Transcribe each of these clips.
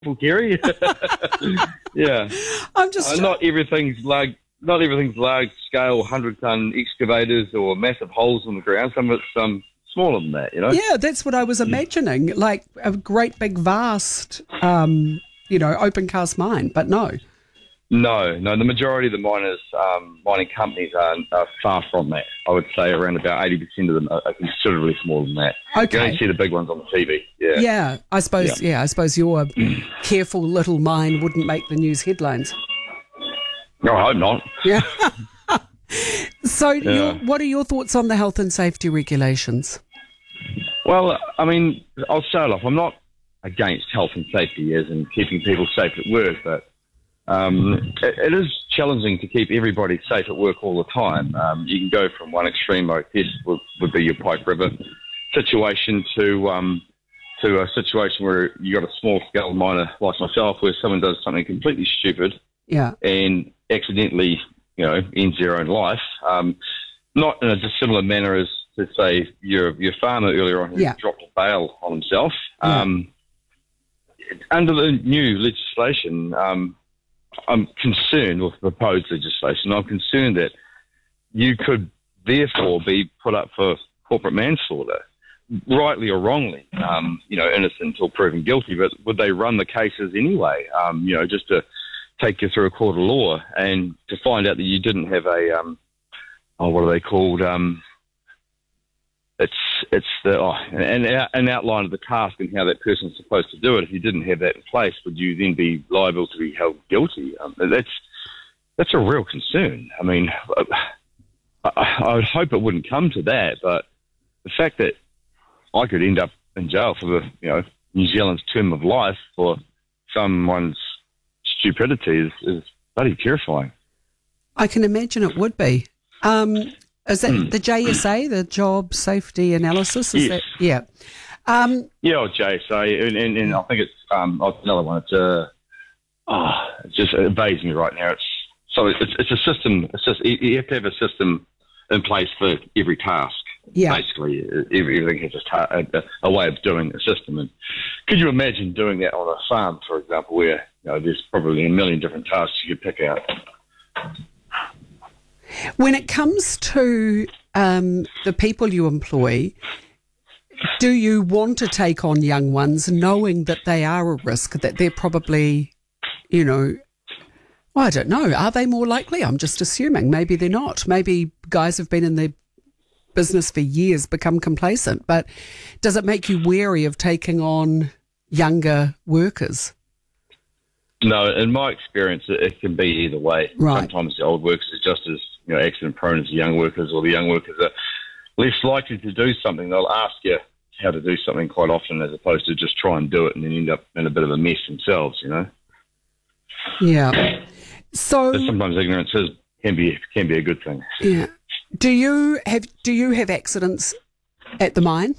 Gary. Yeah. I'm just not everything's large scale 100-ton excavators or massive holes in the ground. Some of it's smaller than that, you know. Yeah, that's what I was imagining, like a great big vast, open cast mine, but no. No. The majority of the mining companies are far from that. I would say around about 80% of them are considerably smaller than that. Okay. You only see the big ones on the TV. Yeah. Yeah, I suppose your careful little mine wouldn't make the news headlines. No, I hope not. Yeah. So, what are your thoughts on the health and safety regulations? Well, I mean, I'll start off. I'm not against health and safety as in keeping people safe at work, but it is challenging to keep everybody safe at work all the time. You can go from one extreme, I guess, would be your Pike River situation to a situation where you got a small-scale miner like myself where someone does something completely stupid and accidentally, ends their own life. Not in a dissimilar manner as, to say, your farmer earlier on who dropped a bale on himself. Under the new legislation, I'm concerned with the proposed legislation. I'm concerned that you could therefore be put up for corporate manslaughter, rightly or wrongly, innocent until proven guilty. But would they run the cases anyway, just to take you through a court of law and to find out that you didn't have what are they called? It's an outline of the task and how that person's supposed to do it. If you didn't have that in place, would you then be liable to be held guilty? That's a real concern. I mean, I would hope it wouldn't come to that, but the fact that I could end up in jail for the New Zealand's term of life for someone's stupidity is bloody terrifying. I can imagine it would be. Is that the JSA, the Job Safety Analysis? Is yes. That, yeah. Or JSA, and I think it's another one. It just evades me right now. It's a system. You have to have a system in place for every task. Yeah. Basically, everything has a way of doing a system. And could you imagine doing that on a farm, for example, where there's probably a million different tasks you could pick out? When it comes to the people you employ, do you want to take on young ones knowing that they are a risk, that they're probably, I don't know, are they more likely? I'm just assuming. Maybe they're not. Maybe guys have been in their business for years, become complacent. But does it make you wary of taking on younger workers? No, in my experience, it can be either way. Right. Sometimes the old workers are just as accident prone as the young workers, or the young workers are less likely to do something. They'll ask you how to do something quite often, as opposed to just try and do it and then end up in a bit of a mess themselves. Yeah. So sometimes ignorance can be a good thing. Yeah. Do you have accidents at the mine?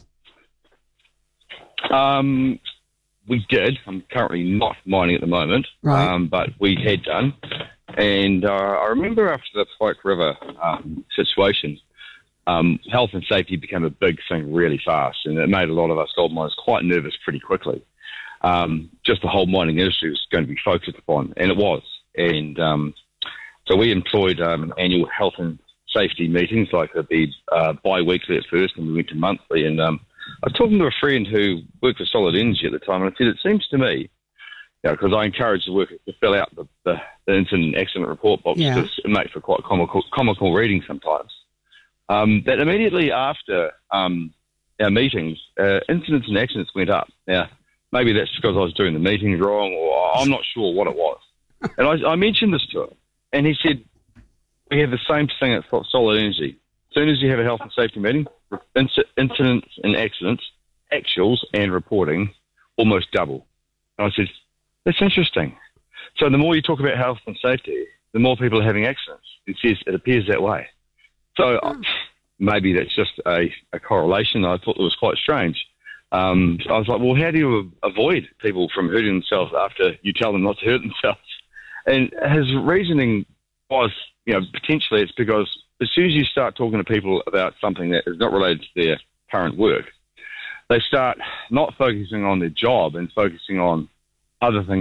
We did. I'm currently not mining at the moment, right. But we had done. And I remember after the Pike River situation, health and safety became a big thing really fast, and it made a lot of us gold miners quite nervous pretty quickly. Just the whole mining industry was going to be focused upon, and it was. And so we employed annual health and safety meetings, like it'd be bi-weekly at first, and we went to monthly. And I was talking to a friend who worked for Solid Energy at the time, and I said, it seems to me, because I encouraged the workers to fill out the incident accident report box, because it makes for quite comical reading sometimes, that immediately after our meetings, incidents and accidents went up. Now, maybe that's because I was doing the meetings wrong, or I'm not sure what it was. And I mentioned this to him, and he said, we have the same thing at Solid Energy. As soon as you have a health and safety meeting, incidents and accidents, actuals and reporting almost double. And I said, that's interesting. So the more you talk about health and safety, the more people are having accidents. It appears that way. So maybe that's just a correlation. I thought it was quite strange. I was like, well, how do you avoid people from hurting themselves after you tell them not to hurt themselves? And his reasoning was, potentially it's because as soon as you start talking to people about something that is not related to their current work, they start not focusing on their job and focusing on other things